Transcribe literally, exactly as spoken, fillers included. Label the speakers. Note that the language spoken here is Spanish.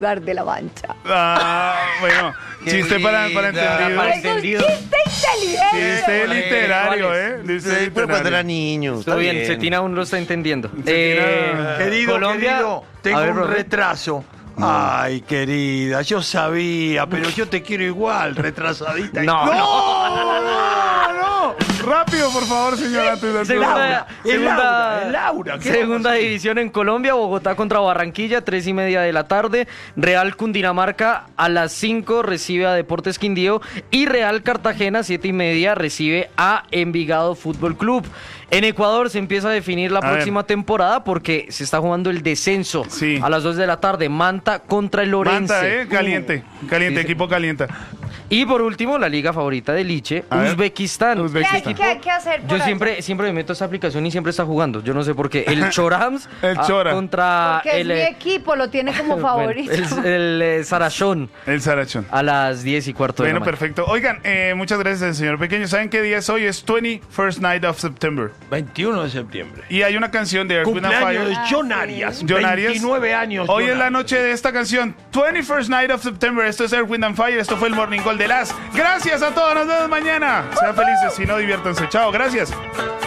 Speaker 1: lugar de la mancha.
Speaker 2: Ah, bueno, chiste para, para entendido.
Speaker 3: Para
Speaker 1: Es un
Speaker 3: entendido.
Speaker 1: chiste inteligente.
Speaker 2: Chiste literario,
Speaker 3: ¿cuál
Speaker 2: ¿eh?
Speaker 3: es?
Speaker 2: Chiste
Speaker 4: Sí, pero cuando era
Speaker 2: literario.
Speaker 4: niño.
Speaker 3: Estuvo
Speaker 4: está
Speaker 3: bien, Cetina aún lo está entendiendo.
Speaker 2: Cetina-
Speaker 5: Querido,
Speaker 3: Colombia,
Speaker 5: querido, tengo
Speaker 3: a ver,
Speaker 5: un
Speaker 3: profe.
Speaker 5: retraso. Ay, querida, yo sabía, pero yo te quiero igual, retrasadita.
Speaker 3: No,
Speaker 2: ¡No! ¡No! ¡No! Rápido, por favor, señora. antes de-
Speaker 3: Segunda,
Speaker 5: Laura, es
Speaker 3: segunda,
Speaker 5: Laura, es Laura, ¿qué
Speaker 3: segunda
Speaker 5: vamos a
Speaker 3: división en Colombia, Bogotá contra Barranquilla, tres y media de la tarde. Real Cundinamarca a las cinco recibe a Deportes Quindío y Real Cartagena, siete y media, recibe a Envigado Fútbol Club. En Ecuador se empieza a definir la
Speaker 2: A
Speaker 3: próxima
Speaker 2: ver.
Speaker 3: temporada porque se está jugando el descenso.
Speaker 2: Sí.
Speaker 3: A las dos de la tarde, Manta contra el Orense.
Speaker 2: Manta, ¿eh? Caliente. Caliente,
Speaker 3: Sí, sí.
Speaker 2: equipo caliente.
Speaker 3: Y por último, la liga favorita de Liche,
Speaker 2: A ver.
Speaker 3: Uzbekistán.
Speaker 1: ¿Qué hay,
Speaker 2: Uzbekistán.
Speaker 1: qué hay que hacer por
Speaker 3: Yo
Speaker 1: allá?
Speaker 3: siempre, siempre me meto a esta aplicación y siempre está jugando. Yo no sé por qué. El Chorams
Speaker 2: El
Speaker 3: ah,
Speaker 2: Chora.
Speaker 3: contra
Speaker 1: Porque es
Speaker 3: el,
Speaker 1: mi
Speaker 3: eh,
Speaker 1: equipo, lo tiene como
Speaker 3: bueno,
Speaker 1: favorito.
Speaker 3: el, el, eh, Sarachón
Speaker 2: El Sarachón.
Speaker 3: a las diez y cuarto de
Speaker 2: Bueno,
Speaker 3: la mañana.
Speaker 2: perfecto. Oigan, eh, muchas gracias, señor Pequeño. ¿Saben qué día es hoy? Es twenty-first night of September.
Speaker 5: veintiuno de septiembre.
Speaker 2: Y hay una canción de Earth, Wind and
Speaker 5: Cumpleaños de
Speaker 2: Fire.
Speaker 5: John
Speaker 1: Ah,
Speaker 5: Arias.
Speaker 1: sí.
Speaker 2: John Arias.
Speaker 5: veintinueve años.
Speaker 2: Hoy
Speaker 5: John
Speaker 2: es la
Speaker 5: Arias.
Speaker 2: noche de esta canción. twenty-first night of September. Esto es Earth, Wind and Fire. Esto fue el Morning Call de Las. Gracias a todos. Nos vemos mañana. Sean felices. Si no, diviértanse. Chao. Gracias.